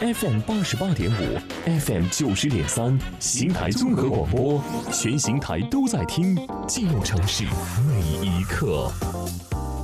FM88.5、FM 90.3，邢台综合广播，全邢台都在听，记录城市每一刻。